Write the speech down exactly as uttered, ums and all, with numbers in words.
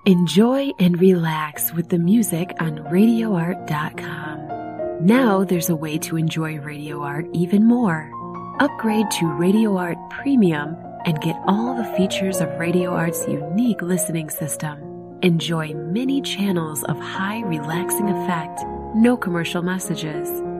Enjoy and relax with the music on radio art dot com. Now there's a way to enjoy Radio Art even more. Upgrade to Radio Art Premium and get all the features of Radio Art's unique listening system. Enjoy many channels of high relaxing effect, no commercial messages.